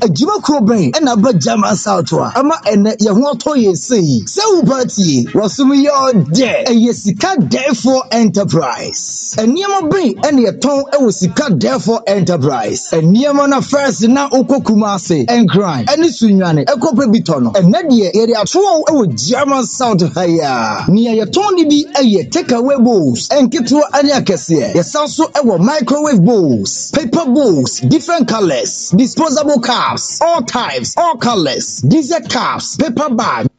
adwuma kro brain na ba German South wa ama ene ye ho to ye sei se wo party wasum yo de eye sika therefore enterprise eniema brain ene ye ton e sika therefore enterprise eniema na first na okokuma ase enkran ene sunwane ekope bitono ene de ye de ato e German South haya ni ye ton ni bi eye take away bowls enkito ane akese ye sanso e microwave bowls, paper bowls, different colors, disposable cups, all types, all colors, dessert cups, paper bag,